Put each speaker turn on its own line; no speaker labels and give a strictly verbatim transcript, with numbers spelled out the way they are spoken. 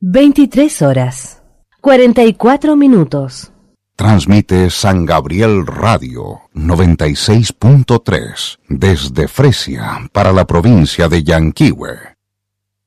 veintitrés horas, cuarenta y cuatro minutos.
Transmite San Gabriel Radio noventa y seis punto tres desde Fresia para la provincia de Yanquihue.